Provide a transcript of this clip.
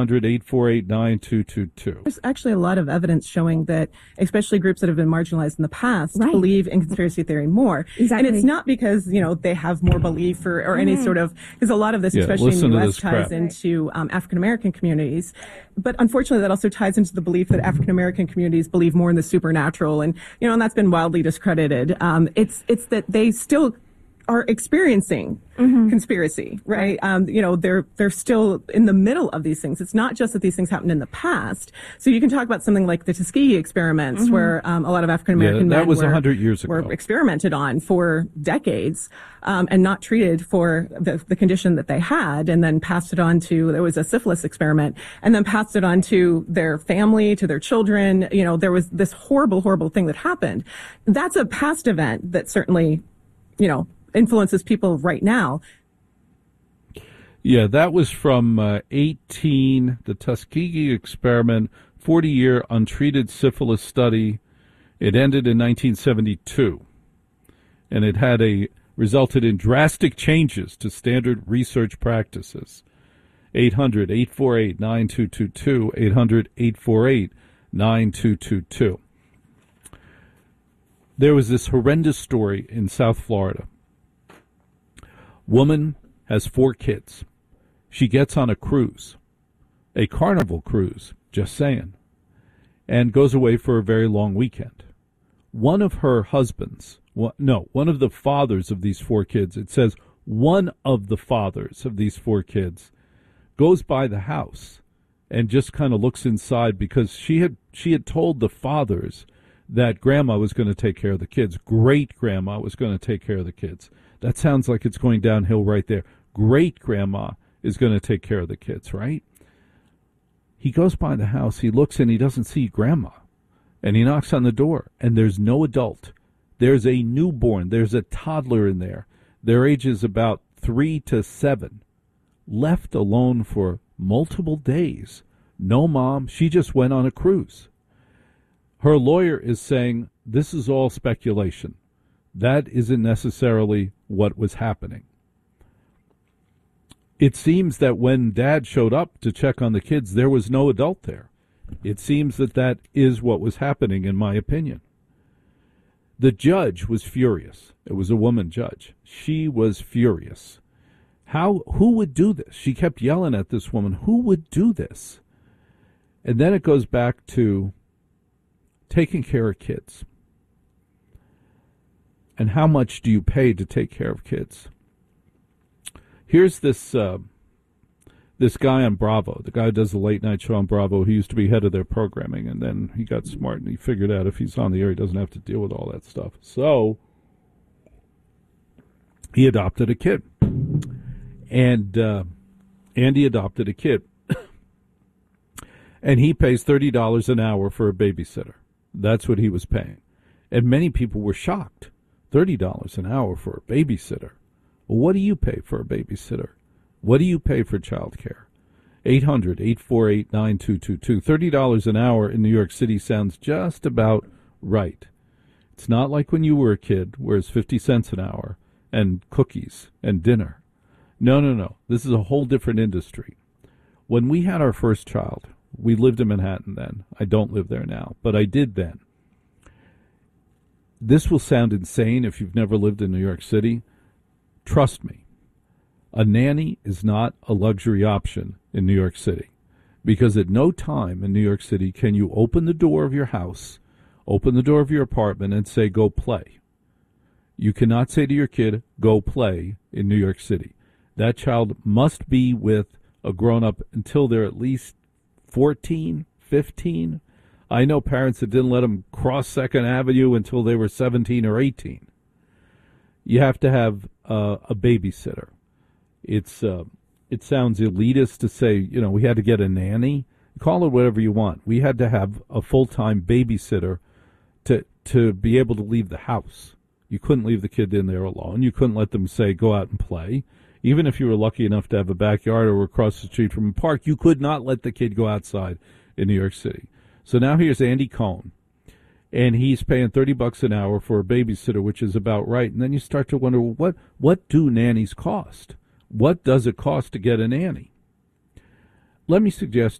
800-848-9222. There's actually a lot of evidence showing that, especially groups that have been marginalized in the past, Right. believe in conspiracy theory more. Exactly. And it's not because, they have more belief or any sort of, because a lot of this, especially in the U.S., ties into African-American communities. But unfortunately, that also ties into the belief that African-American communities believe more in the supernatural. And, and that's been wildly discredited. It's that they still are experiencing conspiracy, right? They're still in the middle of these things. It's not just that these things happened in the past. So you can talk about something like the Tuskegee experiments, where a lot of African American men was 100 years ago. were experimented on for decades, and not treated for the condition that they had, and then passed it on to, there was a syphilis experiment, and then passed it on to their family, to their children. There was this horrible, horrible thing that happened. That's a past event that certainly, influences people right now. Yeah, that was from the Tuskegee experiment, 40-year untreated syphilis study. It ended in 1972, and it had resulted in drastic changes to standard research practices. 800-848-9222, 800-848-9222. There was this horrendous story in South Florida. Woman has 4 kids. She gets on a cruise, a Carnival cruise, just saying, and goes away for a very long weekend. One of her husbands, one of the fathers of these 4 kids, it says one of the fathers of these 4 kids goes by the house and just kind of looks inside, because she had told the fathers that grandma was going to take care of the kids. Great-grandma was going to take care of the kids. That sounds like it's going downhill right there. Great-grandma is going to take care of the kids, right? He goes by the house, he looks in, he doesn't see grandma. And he knocks on the door, and there's no adult. There's a newborn, there's a toddler in there. Their age is about 3 to 7. Left alone for multiple days. No mom, she just went on a cruise. Her lawyer is saying this is all speculation. That isn't necessarily what was happening. It seems that when Dad showed up to check on the kids, there was no adult there. It seems that is what was happening, in my opinion. The judge was furious. It was a woman judge. She was furious. Who would do this? She kept yelling at this woman, who would do this? And then it goes back to taking care of kids. And how much do you pay to take care of kids? Here's this guy on Bravo. The guy who does the late night show on Bravo. He used to be head of their programming, and then he got smart and he figured out if he's on the air, he doesn't have to deal with all that stuff. So he adopted a kid, and Andy adopted a kid, and he pays $30 an hour for a babysitter. That's what he was paying, and many people were shocked. $30 an hour for a babysitter. Well, what do you pay for a babysitter? What do you pay for child care? 800-848-9222. $30 an hour in New York City sounds just about right. It's not like when you were a kid, where it's 50 cents an hour and cookies and dinner. No. This is a whole different industry. When we had our first child, we lived in Manhattan then. I don't live there now, but I did then. This will sound insane if you've never lived in New York City. Trust me, a nanny is not a luxury option in New York City, because at no time in New York City can you open the door of your house, open the door of your apartment, and say, go play. You cannot say to your kid, go play in New York City. That child must be with a grown-up until they're at least 14, 15. I know parents that didn't let them cross 2nd Avenue until they were 17 or 18. You have to have a babysitter. It sounds elitist to say, we had to get a nanny. Call it whatever you want. We had to have a full-time babysitter to be able to leave the house. You couldn't leave the kid in there alone. You couldn't let them say, go out and play. Even if you were lucky enough to have a backyard or across the street from a park, you could not let the kid go outside in New York City. So now here's Andy Cohen, and he's paying $30 an hour for a babysitter, which is about right. And then you start to wonder, well, what do nannies cost? What does it cost to get a nanny? let me suggest